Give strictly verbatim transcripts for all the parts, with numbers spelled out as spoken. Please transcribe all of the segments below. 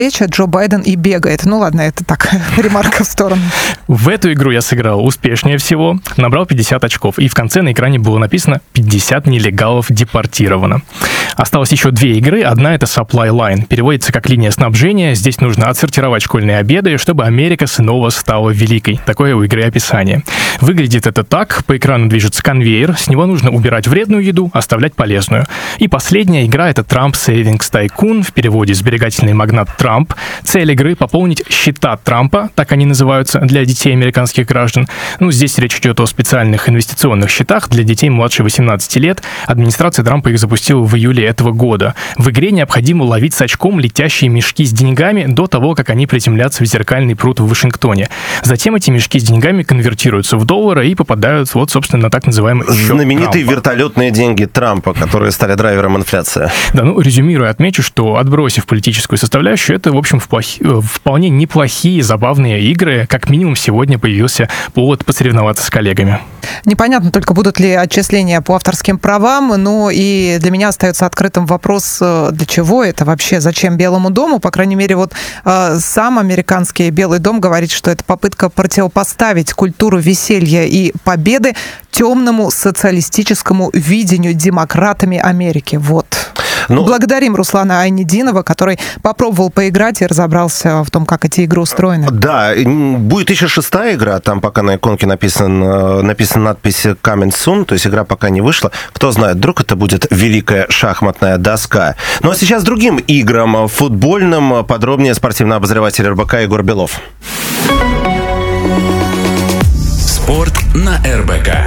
речи, Джо Байден и бегает. Ну ладно, это так, ремарка в сторону. В эту игру я сыграл успешнее всего, набрал пятьдесят очков, и в конце на экране было написано «пятьдесят нелегалов депортировано». Осталось еще две игры. Одна — это Supply Line. Переводится как линия снабжения. Здесь нужно отсортировать школьные обеды, чтобы Америка снова стала великой. Такое у игры описание. Выглядит это так. По экрану движется конвейер. С него нужно убирать вредную еду, оставлять полезную. И последняя игра — это Trump Savings Tycoon. В переводе «Сберегательный магнат Трамп». Цель игры — пополнить счета Трампа, так они называются, для детей американских граждан. Ну, здесь речь идет о специальных инвестиционных счетах для детей младше восемнадцати лет. Администрация Трампа их запустила в июле этого года. В игре необходимо ловить с очком летящие мешки с деньгами до того, как они приземлятся в зеркальный пруд в Вашингтоне. Затем эти мешки с деньгами конвертируются в доллары и попадают, вот, собственно, на так называемый счет знаменитые Трампа. Вертолетные деньги Трампа, которые стали драйвером инфляции. Да, ну, резюмируя, отмечу, что, отбросив политическую составляющую, это, в общем, вплохи- вполне неплохие, забавные игры. Как минимум, сегодня появился повод посоревноваться с коллегами. Непонятно только, будут ли отчисления по авторским правам, но и для меня остается открытым вопрос, для чего это вообще, зачем Белому дому. По крайней мере, вот э, сам американский Белый дом говорит, что это попытка противопоставить культуру веселья и победы темному социалистическому видению демократами Америки. Вот. Ну, благодарим Руслана Айнидинова, который попробовал поиграть и разобрался в том, как эти игры устроены. Да, будет еще шестая игра, там пока на иконке написан, написана надпись «Coming soon», то есть игра пока не вышла. Кто знает, вдруг это будет великая шахматная доска. Ну а сейчас другим играм, футбольным, подробнее спортивный обозреватель эр бэ ка Егор Белов. Спорт на эр бэ ка.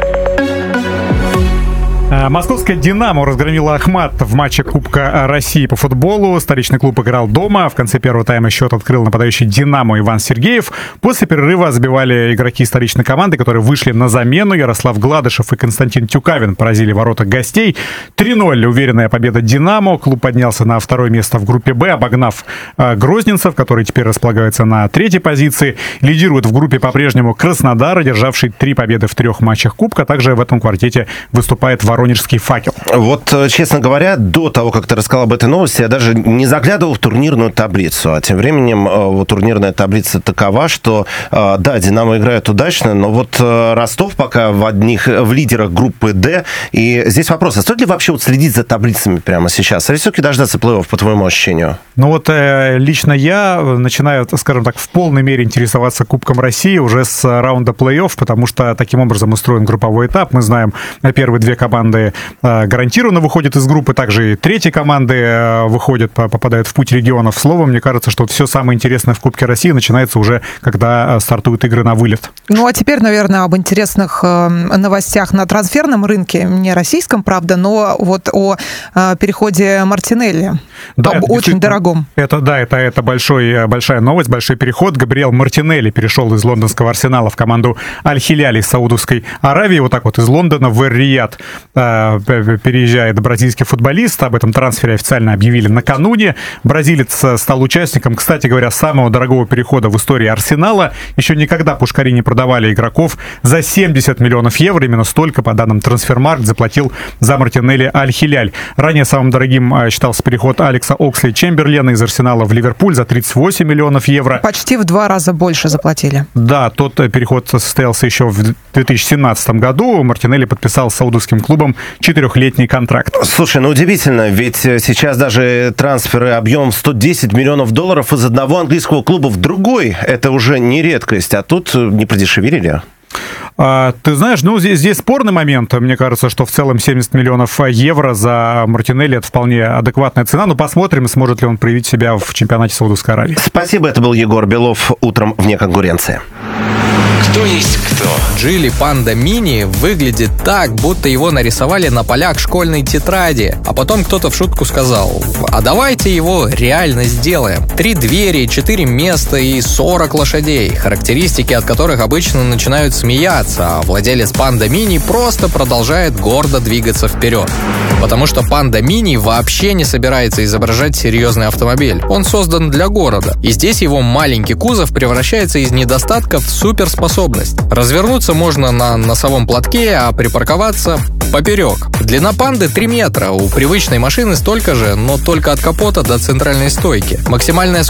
Московская «Динамо» разгромила «Ахмат» в матче Кубка России по футболу. Столичный клуб играл дома. В конце первого тайма счет открыл нападающий «Динамо» Иван Сергеев. После перерыва забивали игроки столичной команды, которые вышли на замену. Ярослав Гладышев и Константин Тюкавин поразили ворота гостей. три ноль. Уверенная победа «Динамо». Клуб поднялся на второе место в группе «Б», обогнав э, грозненцев, которые теперь располагаются на третьей позиции. Лидирует в группе по-прежнему Краснодар, одержавший три победы в трех матчах Кубка. Также в этом квартете выступает Воронеж. Воронежский «Факел». Вот, честно говоря, до того, как ты рассказал об этой новости, я даже не заглядывал в турнирную таблицу. А тем временем вот, турнирная таблица такова, что, да, «Динамо» играет удачно, но вот Ростов пока в одних, в лидерах группы «Д». И здесь вопрос, а стоит ли вообще вот следить за таблицами прямо сейчас? Или все-таки дождаться плей-офф, по твоему ощущению? Ну вот лично я начинаю, скажем так, в полной мере интересоваться Кубком России уже с раунда плей-офф, потому что таким образом устроен групповой этап. Мы знаем, первые две команды гарантированно выходят из группы, также и третьи команды выходят, попадают в путь регионов. Словом, мне кажется, что все самое интересное в Кубке России начинается уже, когда стартуют игры на вылет. Ну, а теперь, наверное, об интересных новостях на трансферном рынке, не российском, правда, но вот о переходе Мартинелли, да, об очень дорогом. Это, да, это, это большой, большая новость, большой переход. Габриэл Мартинелли перешел из лондонского «Арсенала» в команду Аль-Хиляль из Саудовской Аравии, вот так вот из Лондона в Эр-Рияд переезжает бразильский футболист. Об этом трансфере официально объявили накануне. Бразилец стал участником, кстати говоря, самого дорогого перехода в истории Арсенала. Еще никогда пушкари не продавали игроков за семьдесят миллионов евро. Именно столько, по данным Трансфермаркт, заплатил за Мартинелли Аль-Хиляль. Ранее самым дорогим считался переход Алекса Оксли-Чемберлена из Арсенала в Ливерпуль за тридцать восемь миллионов евро. Почти в два раза больше заплатили. Да, тот переход состоялся еще в две тысячи семнадцатом году. Мартинелли подписал с саудовским клубом четырехлетний контракт. Слушай, ну удивительно, ведь сейчас даже трансферы объемом сто десять миллионов долларов из одного английского клуба в другой, это уже не редкость, а тут не продешевили? А, ты знаешь, ну здесь, здесь спорный момент. Мне кажется, что в целом семьдесят миллионов евро за Мартинелли — это вполне адекватная цена. Но посмотрим, сможет ли он проявить себя в чемпионате Саудовской Аравии. Спасибо, это был Егор Белов. Утром вне конкуренции. Кто есть кто? Джили Панда Мини выглядит так, будто его нарисовали на полях школьной тетради. А потом кто-то в шутку сказал: а давайте его реально сделаем. Три двери, четыре места и сорок лошадей. Характеристики, от которых обычно начинают смеяться, а владелец Панда Мини просто продолжает гордо двигаться вперед. Потому что Панда Мини вообще не собирается изображать серьезный автомобиль. Он создан для города. И здесь его маленький кузов превращается из недостатков в суперспособность способность. Развернуться можно на носовом платке, а припарковаться поперек. Длина панды три метра, у привычной машины столько же, но только от капота до центральной стойки. Максимальная